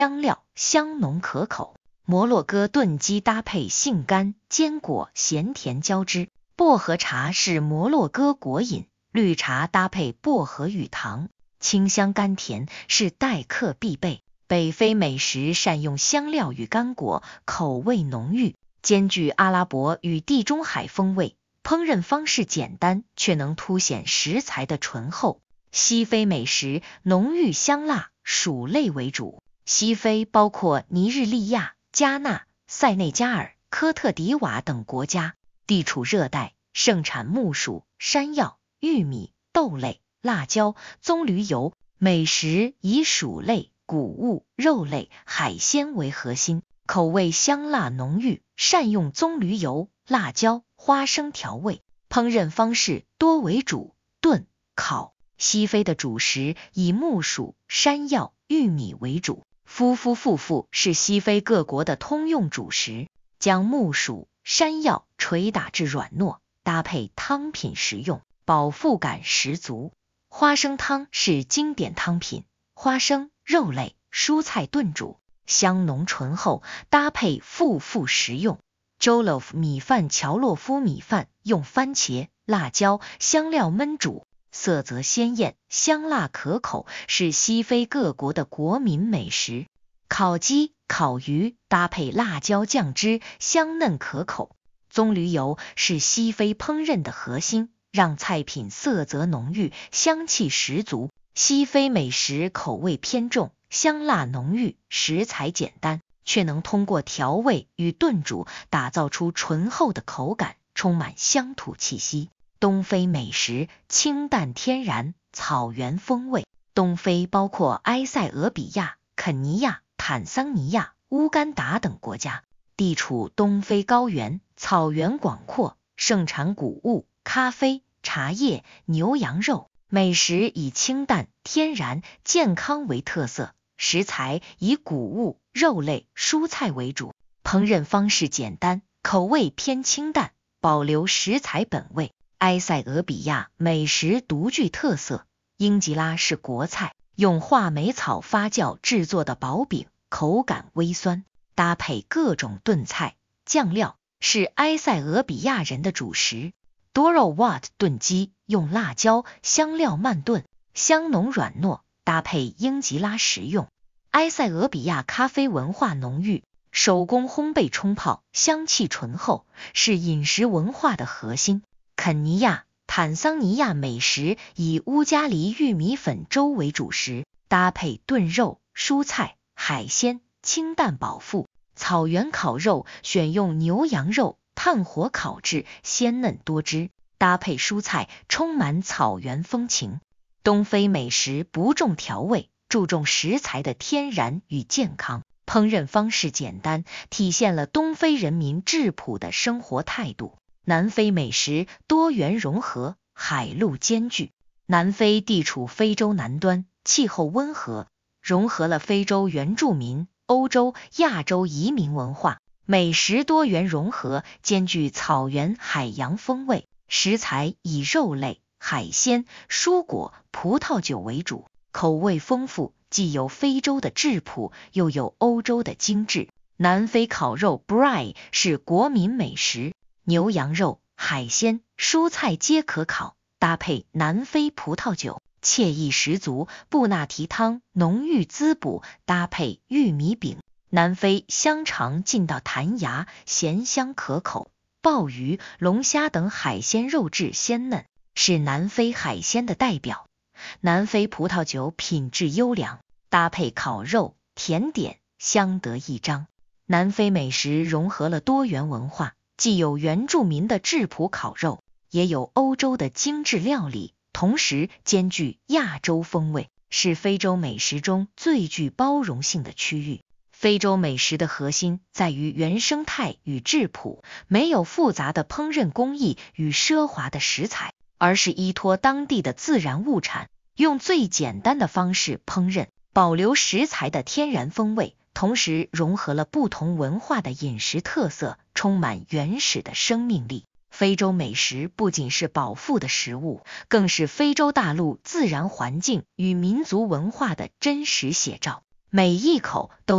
香料，香浓可口。摩洛哥炖鸡搭配杏干、坚果，咸甜交织。薄荷茶是摩洛哥国饮，绿茶搭配薄荷与糖，清香甘甜，是待客必备。北非美食善用香料与干果，口味浓郁，兼具阿拉伯与地中海风味，烹饪方式简单，却能凸显食材的醇厚。西非美食浓郁香辣，薯类为主。西非包括尼日利亚、加纳、塞内加尔、科特迪瓦等国家，地处热带，盛产木薯、山药、玉米、豆类、辣椒、棕榈油。美食以薯类、谷物、肉类、海鲜为核心，口味香辣浓郁，善用棕榈油、辣椒、花生调味。烹饪方式多为煮、炖、烤。西非的主食以木薯、山药、玉米为主。夫妇是西非各国的通用主食，将木薯、山药捶打至软糯，搭配汤品食用，饱腹感十足。花生汤是经典汤品，花生、肉类、蔬菜炖煮，香浓醇厚，搭配富食用。Jollof 米饭，乔洛夫米饭用番茄、辣椒、香料焖煮，色泽鲜艳，香辣可口，是西非各国的国民美食。烤鸡、烤鱼搭配辣椒酱汁，香嫩可口。棕榈油是西非烹饪的核心，让菜品色泽浓郁，香气十足。西非美食口味偏重，香辣浓郁，食材简单，却能通过调味与炖煮打造出醇厚的口感，充满乡土气息。东非美食清淡天然，草原风味。东非包括埃塞俄比亚、肯尼亚、坦桑尼亚、乌干达等国家，地处东非高原，草原广阔，盛产谷物、咖啡、茶叶、牛羊肉。美食以清淡、天然、健康为特色，食材以谷物、肉类、蔬菜为主，烹饪方式简单，口味偏清淡，保留食材本味。埃塞俄比亚美食独具特色，英吉拉是国菜，用话梅草发酵制作的薄饼，口感微酸，搭配各种炖菜、酱料，是埃塞俄比亚人的主食。Doro Wat 炖鸡用辣椒、香料慢炖，香浓软糯，搭配英吉拉食用。埃塞俄比亚咖啡文化浓郁，手工烘焙冲泡，香气醇厚，是饮食文化的核心。肯尼亚、坦桑尼亚美食以乌加里玉米粉粥为主食，搭配炖肉、蔬菜、海鲜，清淡饱腹。草原烤肉选用牛羊肉，炭火烤制，鲜嫩多汁，搭配蔬菜，充满草原风情。东非美食不重调味，注重食材的天然与健康，烹饪方式简单，体现了东非人民质朴的生活态度。南非美食多元融合，海陆兼具。南非地处非洲南端，气候温和，融合了非洲原住民、欧洲、亚洲移民文化，美食多元融合，兼具草原、海洋风味。食材以肉类、海鲜、蔬果、葡萄酒为主，口味丰富，既有非洲的质朴，又有欧洲的精致。南非烤肉 Braai 是国民美食，牛羊肉、海鲜、蔬菜皆可烤，搭配南非葡萄酒，惬意十足。布纳提汤浓郁滋补，搭配玉米饼。南非香肠劲道弹牙，咸香可口。鲍鱼、龙虾等海鲜肉质鲜嫩，是南非海鲜的代表。南非葡萄酒品质优良，搭配烤肉、甜点，相得益彰。南非美食融合了多元文化，既有原住民的质朴烤肉，也有欧洲的精致料理，同时兼具亚洲风味，是非洲美食中最具包容性的区域。非洲美食的核心在于原生态与质朴，没有复杂的烹饪工艺与奢华的食材，而是依托当地的自然物产，用最简单的方式烹饪，保留食材的天然风味，同时融合了不同文化的饮食特色，充满原始的生命力。非洲美食不仅是饱腹的食物，更是非洲大陆自然环境与民族文化的真实写照，每一口都